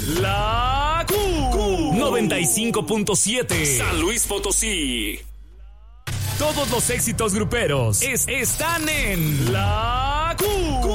La Q 95.7 San Luis Potosí. Todos los éxitos gruperos están en La Q